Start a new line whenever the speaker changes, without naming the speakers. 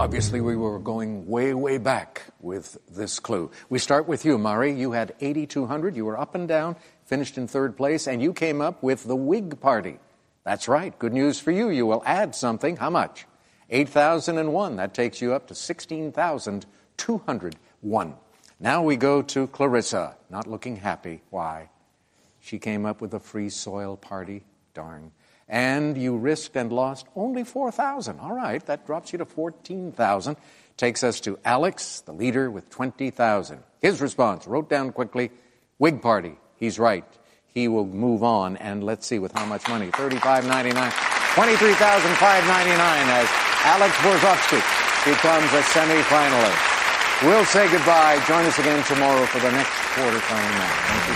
Obviously, we were going way, way back with this clue. We start with you, Murray. You had 8,200. You were up and down, finished in third place, and you came up with the Whig Party. That's right. Good news for you. You will add something. How much? 8,001. That takes you up to 16,201. Now we go to Clarissa. Not looking happy. Why? She came up with the Free Soil Party. Darn. And you risked and lost only 4,000. All right, that drops you to 14,000. Takes us to Alex, the leader, with 20,000. His response, wrote down quickly, Whig Party. He's right. He will move on, and let's see with how much money. $35.99, $23,599 as Alex Borzowski becomes a semi-finalist. We'll say goodbye. Join us again tomorrow for the next quarterfinal match. Thank you.